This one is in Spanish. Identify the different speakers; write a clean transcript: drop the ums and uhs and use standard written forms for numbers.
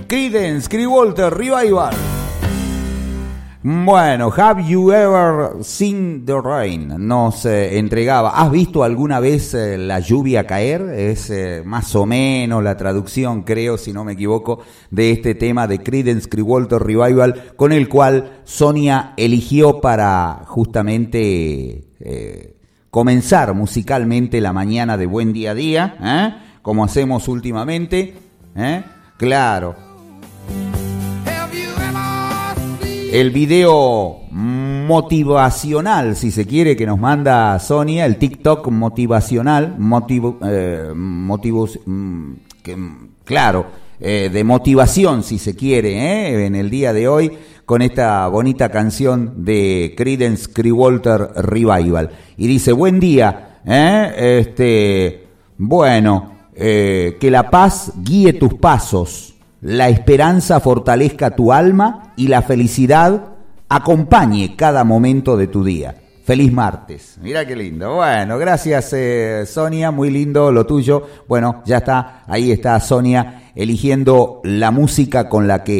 Speaker 1: Creedence Clearwater Revival. Bueno, Have You Ever Seen the Rain? Nos entregaba. ¿Has visto alguna vez la lluvia caer? Es más o menos la traducción, creo, si no me equivoco, de este tema de Creedence Clearwater Revival, con el cual Sonia eligió para justamente comenzar musicalmente la mañana de Buen Día a Día, como hacemos últimamente, claro. El video motivacional, si se quiere, que nos manda Sonia, el TikTok motivacional, de motivación, si se quiere, en el día de hoy, con esta bonita canción de Creedence Clearwater Revival. Y dice, buen día, que la paz guíe tus pasos, la esperanza fortalezca tu alma y la felicidad acompañe cada momento de tu día. Feliz martes. Mira qué lindo. Bueno, gracias Sonia, muy lindo lo tuyo. Bueno, ya está, ahí está Sonia eligiendo la música con la que